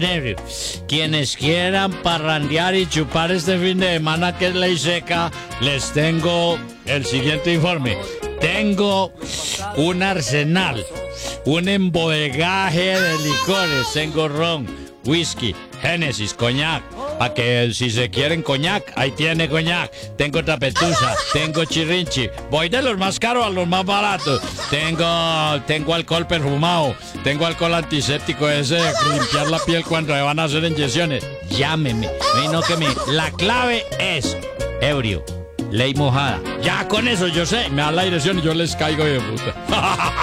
Ebrio. Quienes quieran parrandear y chupar este fin de semana que es ley seca, les tengo el siguiente informe. Tengo un arsenal, un embodegaje de licores. Tengo ron, whisky, Génesis, coñac. Para que si se quieren coñac, ahí tiene coñac. Tengo tapetusa, tengo chirrinchi. Voy de los más caros a los más baratos. Tengo alcohol perfumado. Tengo alcohol antiséptico ese de limpiar la piel cuando se van a hacer inyecciones. Llámeme. La clave es ebrio. Ley mojada. Ya con eso yo sé. Me da la dirección y yo les caigo de puta.